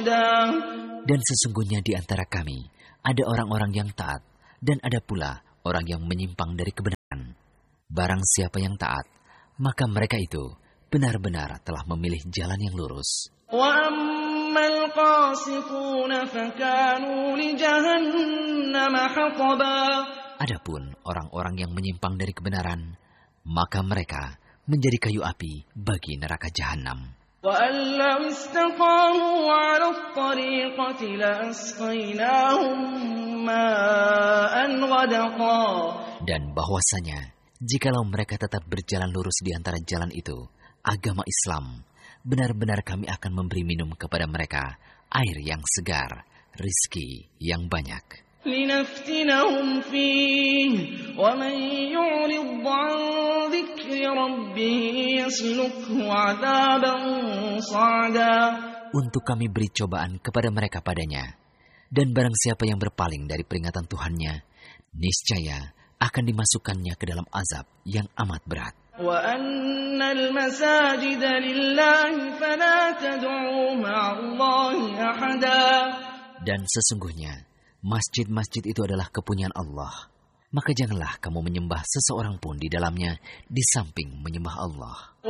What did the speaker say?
رشدا. Dan sesungguhnya di antara kami ada orang-orang yang taat dan ada pula orang yang menyimpang dari kebenaran. Barang siapa yang taat, maka mereka itu benar-benar telah memilih jalan yang lurus. وَأَمَّا الْقَاسِطُونَ فَكَانُوا لِجَهَنَّمَ حَطَبًا. Adapun orang-orang yang menyimpang dari kebenaran, maka mereka menjadi kayu api bagi neraka jahanam. وَأَن لَّوْ اسْتَقَامُوا عَلَى الطَّرِيقَةِ لَأَسْقَيْنَاهُم مَّاءً غَدَقًا. Dan bahwasanya, jikalau mereka tetap berjalan lurus di antara jalan itu, agama Islam, benar-benar kami akan memberi minum kepada mereka air yang segar, rizki yang banyak. لِنَفْتِنَهُمْ فِيهِ وَمَن يُعْرِضْ عَن ذِكْرِ رَبِّهِ يَسْلُكْهُ عَذَابًا صَعَدًا. Untuk kami beri cobaan kepada mereka padanya. Dan barang siapa yang berpaling dari peringatan Tuhannya, niscaya akan dimasukkannya ke dalam azab yang amat berat. وَأَنَّ الْمَسَاجِدَ لِلَّهِ فَلَا تَدْعُوا مَعَ اللَّهِ أَحَدًا. Dan sesungguhnya, masjid-masjid itu adalah kepunyaan Allah. Maka janganlah kamu menyembah seseorang pun di dalamnya di samping menyembah Allah.